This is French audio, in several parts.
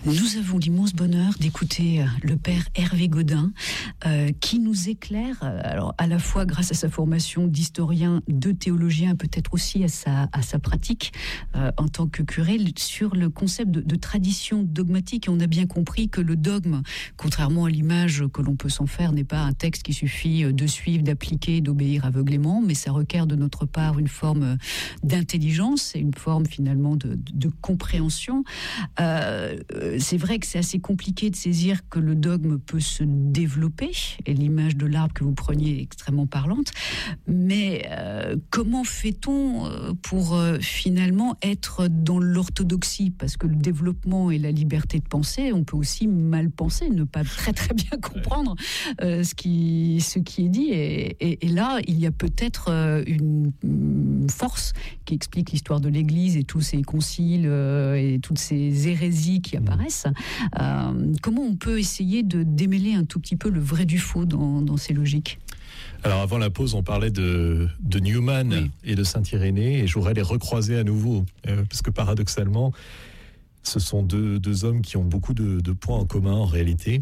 Nous avons l'immense bonheur d'écouter le père Hervé Godin qui nous éclaire, alors à la fois grâce à sa formation d'historien, de théologien, peut-être aussi à sa pratique en tant que curé, sur le concept de tradition dogmatique. Et on a bien compris que le dogme, contrairement à l'image que l'on peut s'en faire, n'est pas un texte qui suffit de suivre, d'appliquer, d'obéir aveuglément, mais ça requiert de notre part une forme d'intelligence et une forme finalement de compréhension. C'est vrai que c'est assez compliqué de saisir que le dogme peut se développer, et l'image de l'arbre que vous preniez est extrêmement parlante, mais comment fait-on pour finalement être dans l'orthodoxie? Parce que le développement et la liberté de penser, on peut aussi mal penser, ne pas très très bien comprendre ce qui est dit, et là il y a peut-être une force qui explique l'histoire de l'Église et tous ces conciles et toutes ces hérésies qui apparaissent. Comment on peut essayer de démêler un tout petit peu le vrai du faux dans ces logiques? Alors avant la pause, on parlait de Newman, oui, et de Saint-Irénée, et je voudrais les recroiser à nouveau, parce que paradoxalement, ce sont deux hommes qui ont beaucoup de points en commun en réalité.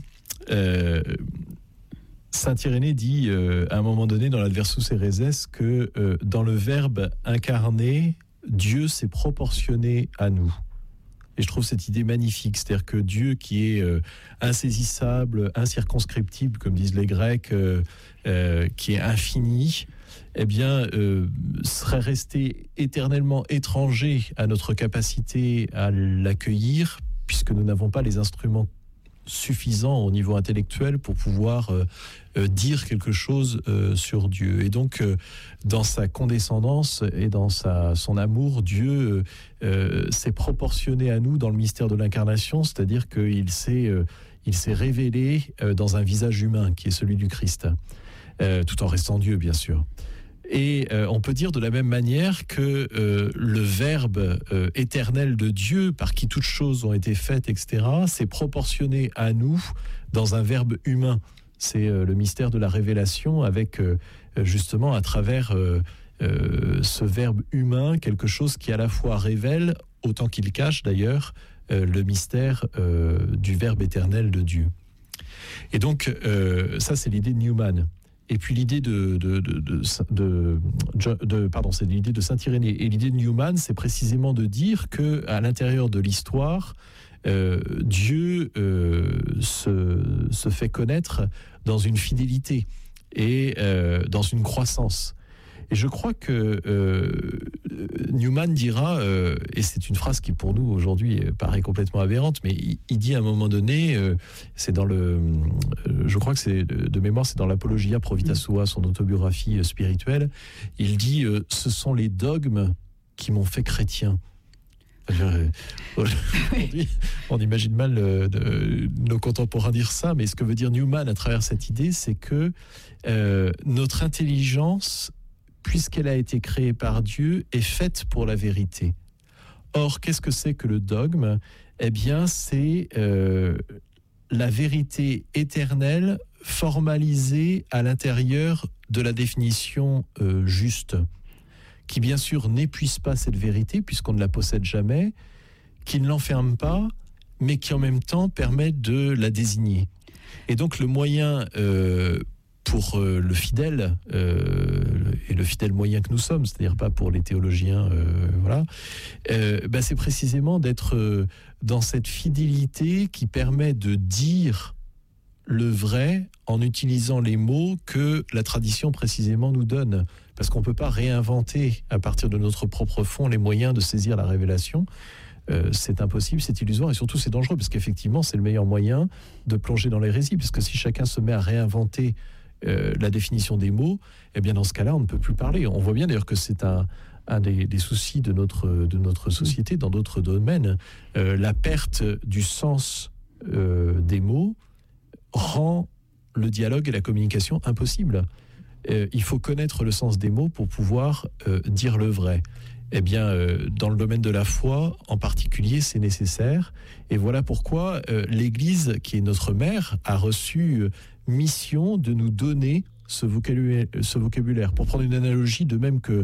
Saint-Irénée dit à un moment donné dans l'Adversus Héréses que dans le Verbe incarné, Dieu s'est proportionné à nous. Et je trouve cette idée magnifique, c'est-à-dire que Dieu qui est insaisissable, incirconscriptible, comme disent les Grecs, qui est infini, eh bien, serait resté éternellement étranger à notre capacité à l'accueillir, puisque nous n'avons pas les instruments suffisant au niveau intellectuel pour pouvoir dire quelque chose sur Dieu. Et donc, dans sa condescendance et dans son amour, Dieu s'est proportionné à nous dans le mystère de l'incarnation, c'est-à-dire qu'il s'est révélé dans un visage humain qui est celui du Christ, tout en restant Dieu, bien sûr. Et on peut dire de la même manière que le Verbe éternel de Dieu, par qui toutes choses ont été faites, etc., s'est proportionné à nous dans un Verbe humain. C'est le mystère de la révélation avec, justement, à travers ce Verbe humain, quelque chose qui à la fois révèle, autant qu'il cache d'ailleurs, le mystère du Verbe éternel de Dieu. Et donc, ça c'est l'idée de Newman. Et puis l'idée c'est l'idée de Saint-Irénée. Et l'idée de Newman, c'est précisément de dire que à l'intérieur de l'histoire, Dieu se fait connaître dans une fidélité et dans une croissance. Et je crois que Newman dira, et c'est une phrase qui pour nous aujourd'hui paraît complètement aberrante, mais il dit à un moment donné, c'est dans je crois que c'est de mémoire, c'est dans l'Apologia Pro Vita Sua, son autobiographie spirituelle, il dit ce sont les dogmes qui m'ont fait chrétien. Aujourd'hui, on imagine mal nos contemporains dire ça, mais ce que veut dire Newman à travers cette idée, c'est que notre intelligence, puisqu'elle a été créée par Dieu, est faite pour la vérité. Or, qu'est-ce que c'est que le dogme? Eh bien, c'est la vérité éternelle formalisée à l'intérieur de la définition juste, qui bien sûr n'épuise pas cette vérité, puisqu'on ne la possède jamais, qui ne l'enferme pas, mais qui en même temps permet de la désigner. Et donc le moyen pour le fidèle, et le fidèle moyen que nous sommes, c'est-à-dire pas pour les théologiens, voilà, c'est précisément d'être dans cette fidélité qui permet de dire le vrai en utilisant les mots que la tradition précisément nous donne. Parce qu'on ne peut pas réinventer à partir de notre propre fond les moyens de saisir la révélation. C'est impossible, c'est illusoire et surtout c'est dangereux parce qu'effectivement c'est le meilleur moyen de plonger dans l'hérésie, puisque si chacun se met à réinventer la définition des mots, eh bien dans ce cas-là on ne peut plus parler. On voit bien d'ailleurs que c'est un des soucis de notre société dans d'autres domaines. La perte du sens des mots rend le dialogue et la communication impossible. Il faut connaître le sens des mots pour pouvoir dire le vrai. Eh bien, dans le domaine de la foi, en particulier, c'est nécessaire. Et voilà pourquoi l'Église, qui est notre mère, a reçu mission de nous donner ce vocabulaire. Pour prendre une analogie, de même que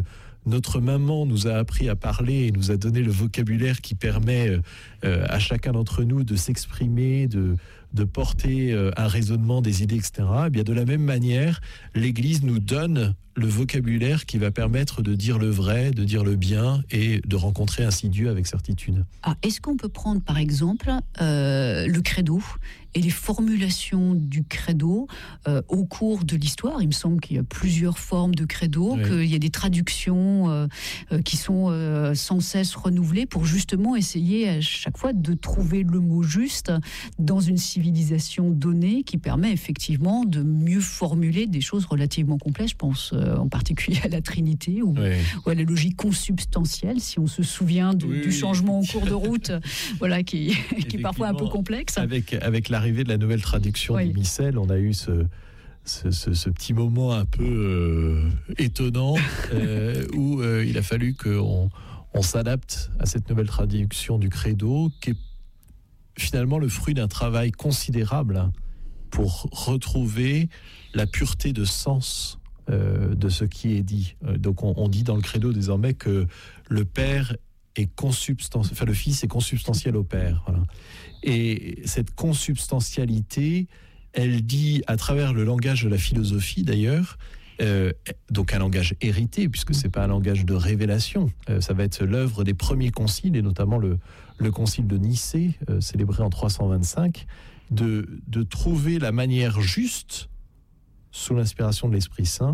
notre maman nous a appris à parler et nous a donné le vocabulaire qui permet à chacun d'entre nous de s'exprimer, de porter un raisonnement, des idées, etc. Et bien de la même manière, l'Église nous donne le vocabulaire qui va permettre de dire le vrai, de dire le bien et de rencontrer ainsi Dieu avec certitude. Ah, est-ce qu'on peut prendre par exemple le credo et les formulations du credo au cours de l'histoire? Il me semble qu'il y a plusieurs formes de credo, oui. Qu'il y a des traductions qui sont sans cesse renouvelées pour justement essayer à chaque fois de trouver le mot juste dans une civilisation donnée qui permet effectivement de mieux formuler des choses relativement complexes. Je pense en particulier à la Trinité ou à la logique consubstantielle, si on se souvient du changement en cours de route, voilà, qui est parfois un peu complexe. Avec l'arrivée de la nouvelle traduction du missel, on a eu ce petit moment un peu étonnant où il a fallu qu'on s'adapte à cette nouvelle traduction du credo, qui est finalement le fruit d'un travail considérable pour retrouver la pureté de sens de ce qui est dit. Donc on dit dans le credo désormais que le Père est consubstantiel, enfin le Fils est consubstantiel au Père. Voilà. Et cette consubstantialité, elle dit à travers le langage de la philosophie d'ailleurs, donc un langage hérité, puisque c'est pas un langage de révélation, ça va être l'œuvre des premiers conciles, et notamment le concile de Nicée, célébré en 325, de trouver la manière juste, sous l'inspiration de l'Esprit Saint,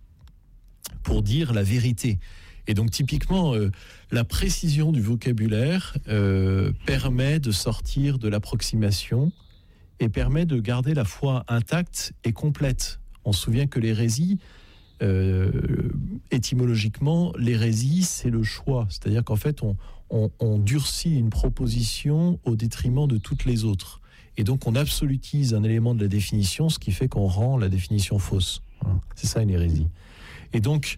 pour dire la vérité. Et donc typiquement, la précision du vocabulaire permet de sortir de l'approximation et permet de garder la foi intacte et complète. On se souvient que l'hérésie, étymologiquement, l'hérésie, c'est le choix. C'est-à-dire qu'en fait, on durcit une proposition au détriment de toutes les autres. Et donc, on absolutise un élément de la définition, ce qui fait qu'on rend la définition fausse. Voilà. C'est ça, une hérésie. Et donc,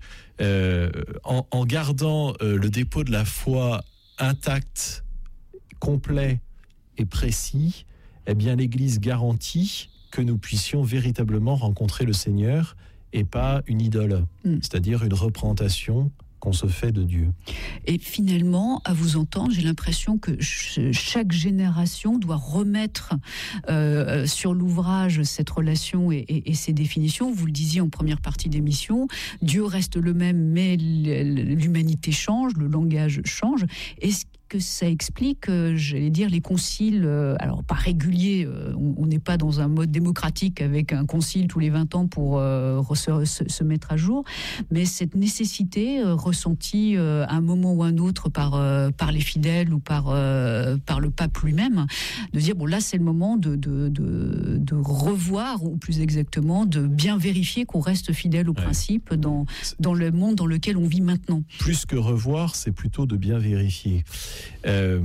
en gardant le dépôt de la foi intact, complet et précis, eh bien, l'Église garantit que nous puissions véritablement rencontrer le Seigneur et pas une idole, c'est-à-dire une représentation qu'on se fait de Dieu. Et finalement, à vous entendre, j'ai l'impression que chaque génération doit remettre sur l'ouvrage cette relation et ses définitions. Vous le disiez en première partie d'émission, Dieu reste le même, mais l'humanité change, le langage change. Est-ce que ça explique, j'allais dire, les conciles, alors pas réguliers, on n'est pas dans un mode démocratique avec un concile tous les 20 ans pour se mettre à jour, mais cette nécessité ressentie à un moment ou un autre par les fidèles ou par le pape lui-même, de dire, bon là c'est le moment de revoir, ou plus exactement, de bien vérifier qu'on reste fidèle aux principes dans le monde dans lequel on vit maintenant. Plus que revoir, c'est plutôt de bien vérifier. Je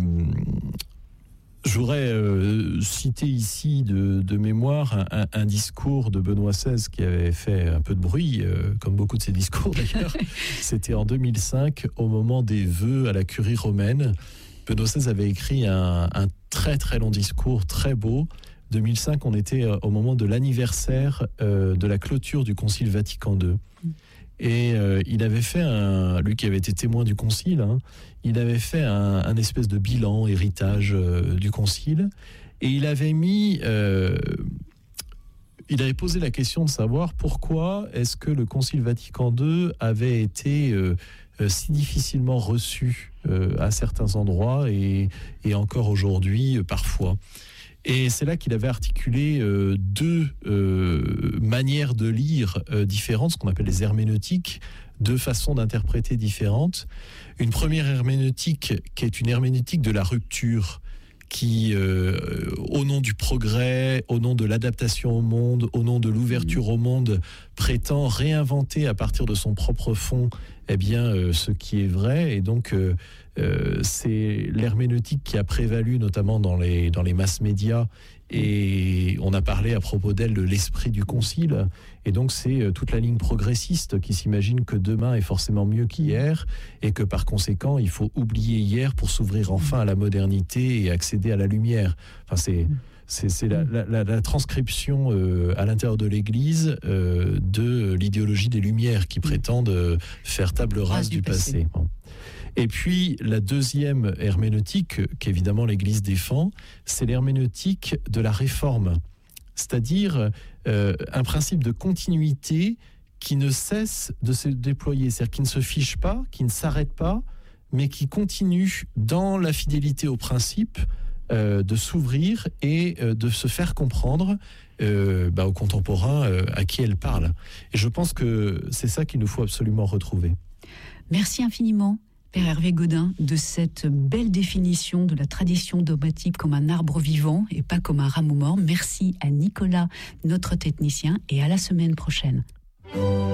voudrais citer ici de mémoire un discours de Benoît XVI qui avait fait un peu de bruit, comme beaucoup de ses discours d'ailleurs. C'était en 2005, au moment des vœux à la curie romaine. Benoît XVI avait écrit un très très long discours, très beau. 2005, on était au moment de l'anniversaire de la clôture du Concile Vatican II. Et il avait fait lui qui avait été témoin du concile, il avait fait un espèce de bilan, héritage du concile, et il avait posé la question de savoir pourquoi est-ce que le concile Vatican II avait été si difficilement reçu à certains endroits et encore aujourd'hui parfois. Et c'est là qu'il avait articulé deux manières de lire différentes, ce qu'on appelle les herméneutiques, deux façons d'interpréter différentes. Une première herméneutique qui est une herméneutique de la rupture, qui, au nom du progrès, au nom de l'adaptation au monde, au nom de l'ouverture au monde, prétend réinventer à partir de son propre fond ce qui est vrai. Et donc, c'est l'herméneutique qui a prévalu, notamment dans les masses médias. Et on a parlé à propos d'elle de l'esprit du concile. Et donc, c'est toute la ligne progressiste qui s'imagine que demain est forcément mieux qu'hier et que par conséquent, il faut oublier hier pour s'ouvrir enfin à la modernité et accéder à la lumière. Enfin, C'est la transcription à l'intérieur de l'Église de l'idéologie des Lumières qui prétendent faire table rase du passé. Bon. Et puis, la deuxième herméneutique qu'évidemment l'Église défend, c'est l'herméneutique de la Réforme. C'est-à-dire un principe de continuité qui ne cesse de se déployer, c'est-à-dire qui ne se fiche pas, qui ne s'arrête pas, mais qui continue dans la fidélité au principe de s'ouvrir et de se faire comprendre aux contemporains à qui elle parle. Et je pense que c'est ça qu'il nous faut absolument retrouver. Merci infiniment, Père Hervé Gaudin, de cette belle définition de la tradition dogmatique comme un arbre vivant et pas comme un rameau mort. Merci à Nicolas, notre technicien, et à la semaine prochaine.